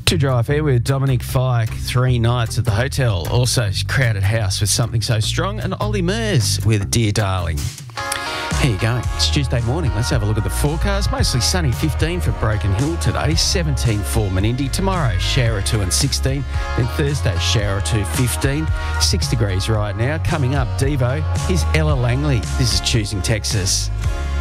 To Drive here with Dominic Fike, 3 nights at the hotel. Also, Crowded House with Something So Strong, and Ollie Murs with Dear Darling. How you going? It's Tuesday morning. Let's have a look at the forecast. Mostly sunny, 15 for Broken Hill today, 17 for Menindee. Tomorrow, shower or 2 and 16. Then Thursday, shower or 2, 15. 6 degrees right now. Coming up, Devo. Here's Ella Langley. This is Choosing Texas.